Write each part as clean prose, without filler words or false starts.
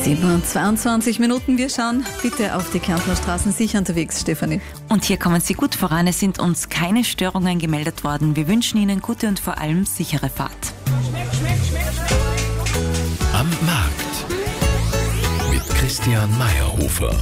7:22 Minuten. Wir schauen bitte auf die Kärntner Straßen sicher unterwegs, Stefanie. Und hier kommen Sie gut voran. Es sind uns keine Störungen gemeldet worden. Wir wünschen Ihnen gute und vor allem sichere Fahrt. Am Markt mit Christian Meyerhofer.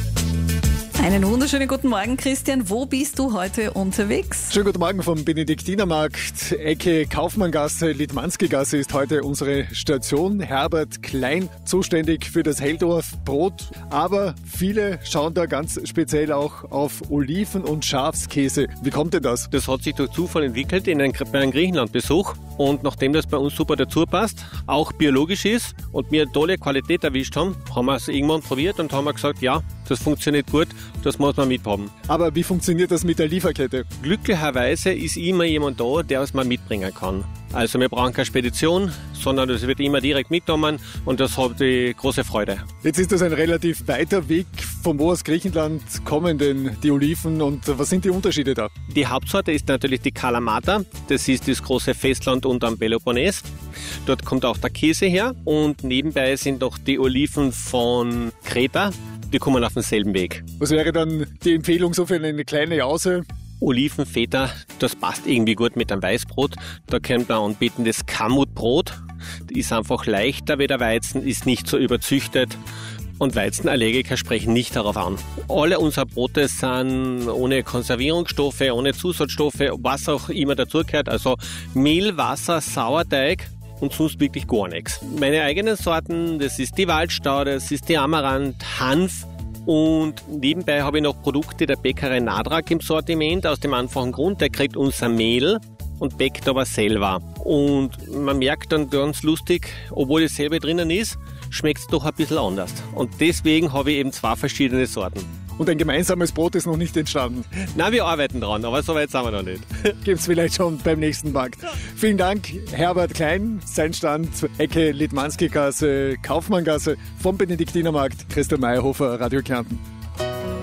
Einen wunderschönen guten Morgen, Christian. Wo bist du heute unterwegs? Schönen guten Morgen vom Benediktinermarkt. Ecke Kaufmanngasse, Littmanski-Gasse ist heute unsere Station. Herbert Klein zuständig für das Helldorf Brot. Aber viele schauen da ganz speziell auch auf Oliven und Schafskäse. Wie kommt denn das? Das hat sich durch Zufall entwickelt bei einem Griechenlandbesuch. Und nachdem das bei uns super dazu passt, auch biologisch ist und wir tolle Qualität erwischt haben wir es irgendwann probiert und haben gesagt, ja, das funktioniert gut, das muss man mithaben. Aber wie funktioniert das mit der Lieferkette? Glücklicherweise ist immer jemand da, der es mal mitbringen kann. Also wir brauchen keine Spedition, sondern das wird immer direkt mitgenommen und das hat die große Freude. Jetzt ist das ein relativ weiter Weg. Von wo aus Griechenland kommen denn die Oliven und was sind die Unterschiede da? Die Hauptsorte ist natürlich die Kalamata. Das ist das große Festland unterm Peloponnes. Dort kommt auch der Käse her und nebenbei sind noch die Oliven von Kreta. Die kommen auf demselben Weg. Was wäre dann die Empfehlung so für eine kleine Jause? Olivenfeta, das passt irgendwie gut mit einem Weißbrot. Da können wir anbieten das Kamutbrot. Das ist einfach leichter wie der Weizen, ist nicht so überzüchtet. Und Weizenallergiker sprechen nicht darauf an. Alle unsere Brote sind ohne Konservierungsstoffe, ohne Zusatzstoffe, was auch immer dazugehört. Also Mehl, Wasser, Sauerteig und sonst wirklich gar nichts. Meine eigenen Sorten, das ist die Waldstau, das ist die Amaranth, Hanf. Und nebenbei habe ich noch Produkte der Bäckerei Nadrak im Sortiment, aus dem einfachen Grund, der kriegt unser Mehl und bäckt aber selber. Und man merkt dann ganz lustig, obwohl dasselbe drinnen ist, schmeckt es doch ein bisschen anders. Und deswegen habe ich eben 2 verschiedene Sorten. Und ein gemeinsames Brot ist noch nicht entstanden? Nein, wir arbeiten dran, aber so weit sind wir noch nicht. Gibt es vielleicht schon beim nächsten Markt. Vielen Dank, Herbert Klein. Sein Stand, Ecke Littmanski-Gasse, Kaufmanngasse vom Benediktinermarkt. Christian Meyerhofer, Radio Kärnten.